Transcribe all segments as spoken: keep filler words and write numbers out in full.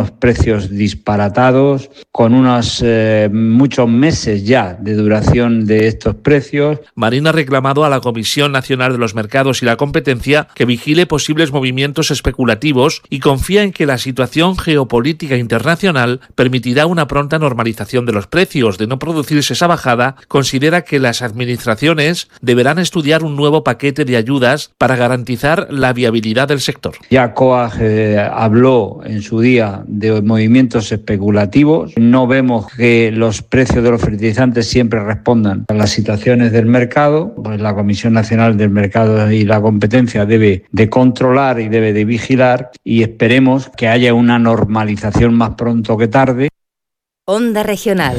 unos precios disparatados, con unos eh, muchos meses ya de duración de estos precios. Marina ha reclamado a la Comisión Nacional de los Mercados y la Competencia que vigile posibles movimientos especulativos y confía en que la situación geopolítica internacional permitirá una pronta normalización de los precios. De no producirse esa bajada, considera que las administraciones deberán estudiar un nuevo paquete de ayudas para garantizar la viabilidad del sector. Ya COAG eh, habló en su día de movimientos especulativos. No vemos que los precios de los fertilizantes siempre respondan a las situaciones del mercado. Pues la Comisión Nacional del Mercado y la Competencia debe de controlar y debe de vigilar, y esperemos que haya una normalización más pronto que tarde. Onda Regional.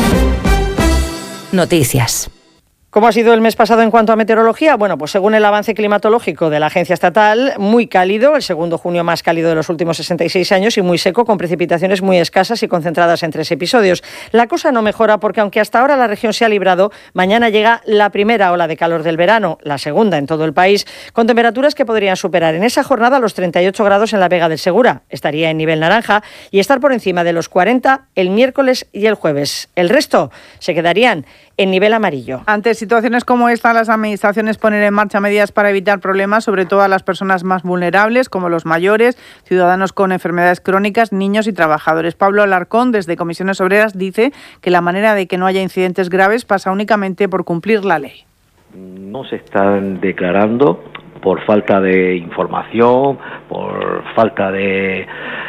Noticias. ¿Cómo ha sido el mes pasado en cuanto a meteorología? Bueno, pues según el avance climatológico de la Agencia Estatal, muy cálido, el segundo junio más cálido de los últimos sesenta y seis años, y muy seco, con precipitaciones muy escasas y concentradas en tres episodios. La cosa no mejora porque, aunque hasta ahora la región se ha librado, mañana llega la primera ola de calor del verano, la segunda en todo el país, con temperaturas que podrían superar en esa jornada los treinta y ocho grados en la Vega del Segura, estaría en nivel naranja, y estar por encima de los cuarenta el miércoles y el jueves. El resto se quedarían en nivel amarillo. Ante situaciones como esta, las administraciones ponen en marcha medidas para evitar problemas, sobre todo a las personas más vulnerables, como los mayores, ciudadanos con enfermedades crónicas, niños y trabajadores. Pablo Alarcón, desde Comisiones Obreras, dice que la manera de que no haya incidentes graves pasa únicamente por cumplir la ley. No se están declarando por falta de información, por falta de...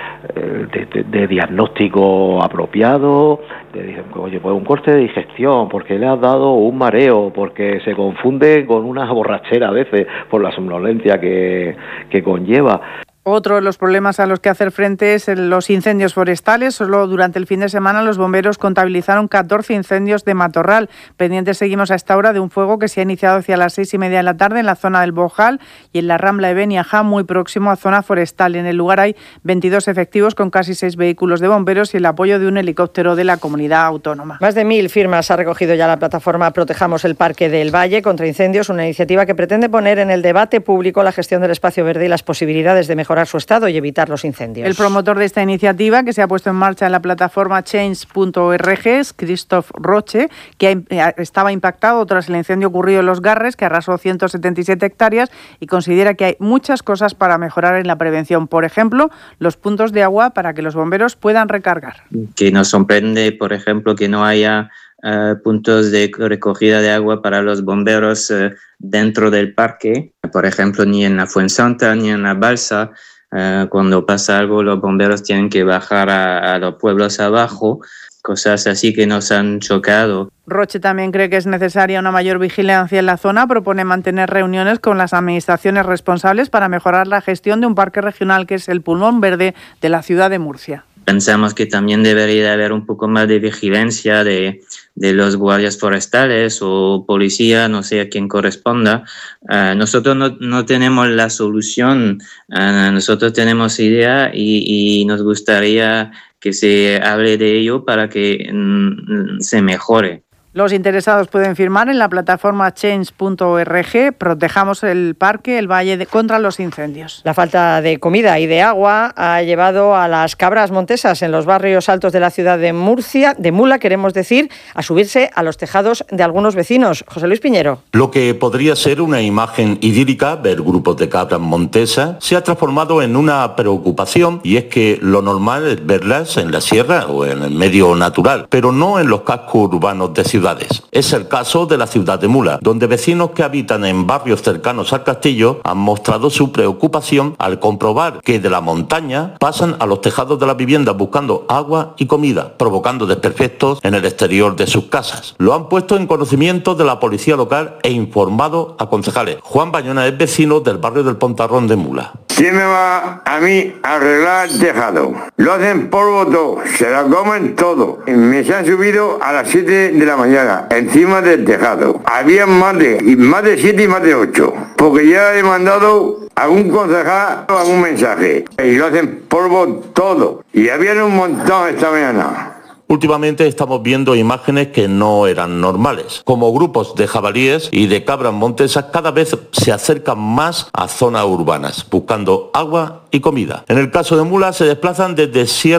De, de, de diagnóstico apropiado, de, oye, pues un corte de digestión, porque le has dado un mareo, porque se confunde con una borrachera a veces por la somnolencia que, que conlleva. Otro de los problemas a los que hacer frente es los incendios forestales. Solo durante el fin de semana los bomberos contabilizaron catorce incendios de matorral. Pendientes seguimos a esta hora de un fuego que se ha iniciado hacia las seis y media de la tarde en la zona del Bojal y en la Rambla de Beniajá, muy próximo a zona forestal. En el lugar hay veintidós efectivos con casi seis vehículos de bomberos y el apoyo de un helicóptero de la comunidad autónoma. Más de mil firmas ha recogido ya la plataforma Protejamos el Parque del Valle contra incendios, una iniciativa que pretende poner en el debate público la gestión del espacio verde y las posibilidades de mejorar su estado y evitar los incendios. El promotor de esta iniciativa, que se ha puesto en marcha en la plataforma change punto org, es Christoph Roche, que estaba impactado tras el incendio ocurrido en Los Garres, que arrasó ciento setenta y siete hectáreas, y considera que hay muchas cosas para mejorar en la prevención. Por ejemplo, los puntos de agua para que los bomberos puedan recargar. Que nos sorprende, por ejemplo, que no haya Uh, puntos de recogida de agua para los bomberos uh, dentro del parque, por ejemplo, ni en la Fuensanta ni en la Balsa. Uh, cuando pasa algo, los bomberos tienen que bajar a, a los pueblos abajo, cosas así que nos han chocado. Roche también cree que es necesaria una mayor vigilancia en la zona. Propone mantener reuniones con las administraciones responsables para mejorar la gestión de un parque regional que es el pulmón verde de la ciudad de Murcia. Pensamos que también debería haber un poco más de vigilancia de, de los guardias forestales o policía, no sé a quién corresponda. Uh, nosotros no, no tenemos la solución, uh, nosotros tenemos idea y, y nos gustaría que se hable de ello para que mm, se mejore. Los interesados pueden firmar en la plataforma change punto org. Protejamos el parque, el valle de, contra los incendios. La falta de comida y de agua ha llevado a las cabras montesas en los barrios altos de la ciudad de Murcia, de Mula, queremos decir, a subirse a los tejados de algunos vecinos. José Luis Piñero. Lo que podría ser una imagen idílica, ver grupos de cabras montesas, se ha transformado en una preocupación, y es que lo normal es verlas en la sierra o en el medio natural, pero no en los cascos urbanos de ciudad. Es el caso de la ciudad de Mula, donde vecinos que habitan en barrios cercanos al castillo han mostrado su preocupación al comprobar que de la montaña pasan a los tejados de las viviendas buscando agua y comida, provocando desperfectos en el exterior de sus casas. Lo han puesto en conocimiento de la policía local e informado a concejales. Juan Bañona es vecino del barrio del Pontarrón de Mula. ¿Quién me va a mí a arreglar el tejado? Lo hacen polvo todo, se la comen todo. Me se han subido a las siete de la mañana, encima del tejado. Había más de, más de siete y más de ocho. Porque ya he mandado a un concejal algún mensaje. Y lo hacen polvo todo. Y había un montón esta mañana. Últimamente estamos viendo imágenes que no eran normales, como grupos de jabalíes y de cabras montesas cada vez se acercan más a zonas urbanas, buscando agua y comida. En el caso de Mula se desplazan desde Sierra